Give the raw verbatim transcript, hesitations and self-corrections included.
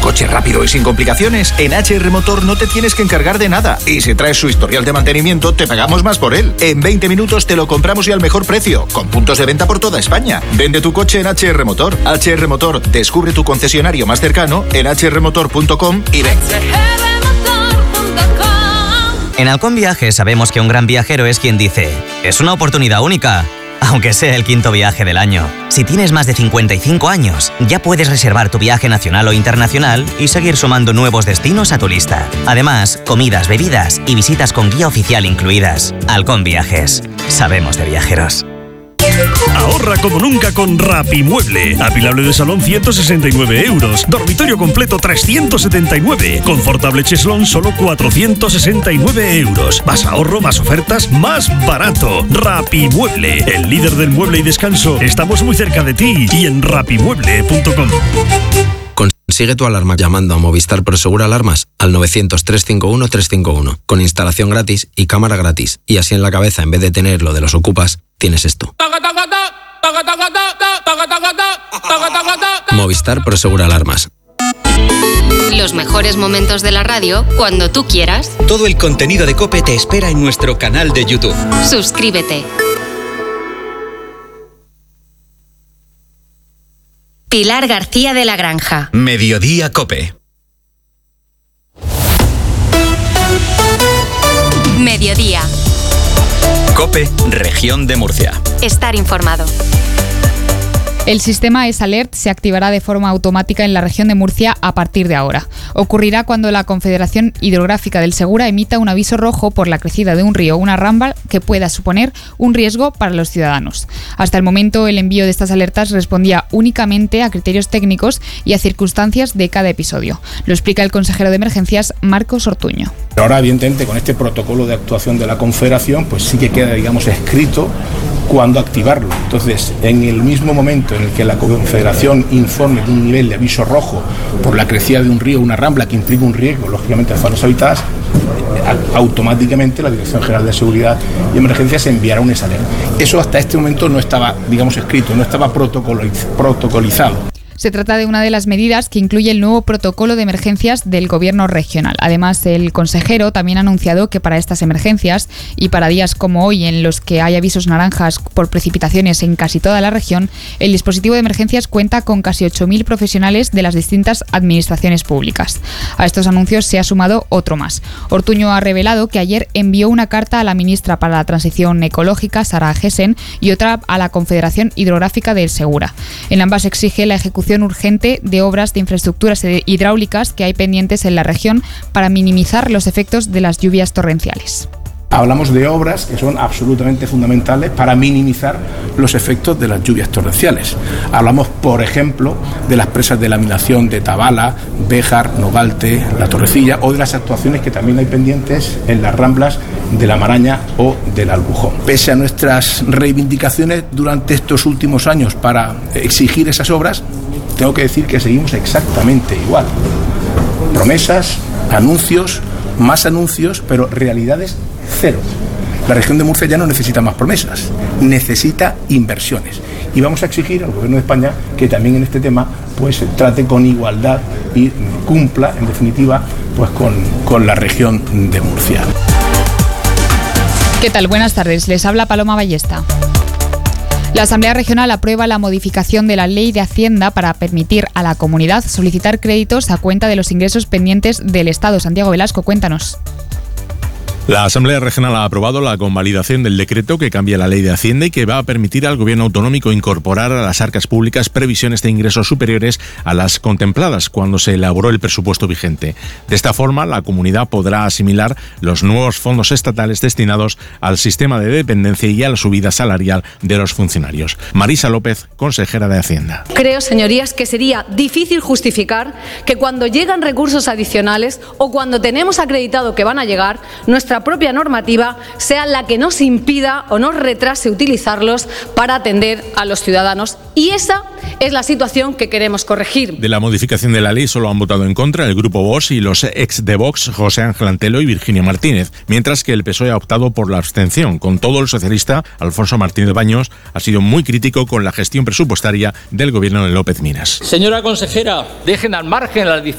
coche rápido y sin complicaciones? En H R Motor no te tienes que encargar de nada. Y si traes su historial de mantenimiento, te pagamos más por él. En veinte minutos te lo compramos y al mejor precio, con puntos de venta por toda España. Vende tu coche en H R Motor. H R Motor, descubre tu concesionario más cercano en h r motor punto com y ven. En Halcón Viajes sabemos que un gran viajero es quien dice: es una oportunidad única, aunque sea el quinto viaje del año. Si tienes más de cincuenta y cinco años, ya puedes reservar tu viaje nacional o internacional y seguir sumando nuevos destinos a tu lista. Además, comidas, bebidas y visitas con guía oficial incluidas. Halcón Viajes. Sabemos de viajeros. Ahorra como nunca con Rapimueble. Apilable de salón ciento sesenta y nueve euros. Dormitorio completo trescientos setenta y nueve. Confortable cheslón solo cuatrocientos sesenta y nueve euros. Más ahorro, más ofertas, más barato. Rapimueble, el líder del mueble y descanso. Estamos muy cerca de ti y en rapimueble punto com. Consigue tu alarma llamando a Movistar Prosegur Alarmas al novecientos, trescientos cincuenta y uno, trescientos cincuenta y uno, con instalación gratis y cámara gratis. Y así en la cabeza, en vez de tener lo de los ocupas, tienes esto. Movistar Prosegur Alarmas. Los mejores momentos de la radio cuando tú quieras. Todo el contenido de COPE te espera en nuestro canal de YouTube. Suscríbete. Pilar García de la Granja. Mediodía COPE. Mediodía. COPE, Región de Murcia. Estar informado. El sistema S-Alert se activará de forma automática en la región de Murcia a partir de ahora. Ocurrirá cuando la Confederación Hidrográfica del Segura emita un aviso rojo por la crecida de un río o una rambla que pueda suponer un riesgo para los ciudadanos. Hasta el momento, el envío de estas alertas respondía únicamente a criterios técnicos y a circunstancias de cada episodio. Lo explica el consejero de Emergencias, Marcos Ortuño. Ahora, evidentemente, con este protocolo de actuación de la Confederación, pues sí que queda, digamos, escrito cuándo activarlo. Entonces, en el mismo momento en el que la Confederación informe de un nivel de aviso rojo por la crecida de un río o una rambla que implica un riesgo, lógicamente, a zonas habitadas, automáticamente la Dirección General de Seguridad y Emergencias enviará un S-Alert. Eso hasta este momento no estaba, digamos, escrito, no estaba protocolizado. Se trata de una de las medidas que incluye el nuevo protocolo de emergencias del Gobierno regional. Además, el consejero también ha anunciado que para estas emergencias y para días como hoy en los que hay avisos naranjas por precipitaciones en casi toda la región, el dispositivo de emergencias cuenta con casi ocho mil profesionales de las distintas administraciones públicas. A estos anuncios se ha sumado otro más. Ortuño ha revelado que ayer envió una carta a la ministra para la Transición Ecológica, Sara Gessen, y otra a la Confederación Hidrográfica del Segura. En ambas exige la ejecución urgente de obras de infraestructuras hidráulicas que hay pendientes en la región para minimizar los efectos de las lluvias torrenciales. Hablamos de obras que son absolutamente fundamentales para minimizar los efectos de las lluvias torrenciales. Hablamos, por ejemplo, de las presas de laminación de Tabala, Béjar, Nogalte, La Torrecilla, o de las actuaciones que también hay pendientes en las ramblas de La Maraña o del Albujón. Pese a nuestras reivindicaciones durante estos últimos años para exigir esas obras, tengo que decir que seguimos exactamente igual. Promesas, anuncios, más anuncios, pero realidades cero. La región de Murcia ya no necesita más promesas, necesita inversiones. Y vamos a exigir al Gobierno de España que también en este tema pues trate con igualdad y cumpla, en definitiva, pues con, con la región de Murcia. ¿Qué tal? Buenas tardes. Les habla Paloma Ballesta. La Asamblea Regional aprueba la modificación de la Ley de Hacienda para permitir a la comunidad solicitar créditos a cuenta de los ingresos pendientes del Estado. Santiago Velasco, cuéntanos. La Asamblea Regional ha aprobado la convalidación del decreto que cambia la Ley de Hacienda y que va a permitir al Gobierno autonómico incorporar a las arcas públicas previsiones de ingresos superiores a las contempladas cuando se elaboró el presupuesto vigente. De esta forma, la comunidad podrá asimilar los nuevos fondos estatales destinados al sistema de dependencia y a la subida salarial de los funcionarios. Marisa López, consejera de Hacienda. Creo, señorías, que sería difícil justificar que cuando llegan recursos adicionales o cuando tenemos acreditado que van a llegar, nuestra propia normativa sea la que nos impida o nos retrase utilizarlos para atender a los ciudadanos. Y esa es la situación que queremos corregir. De la modificación de la ley solo han votado en contra el Grupo Vox y los ex de Vox, José Ángel Antelo y Virginia Martínez, mientras que el P S O E ha optado por la abstención. Con todo, el socialista Alfonso Martínez Baños ha sido muy crítico con la gestión presupuestaria del gobierno de López Miras. Señora consejera, dejen al margen las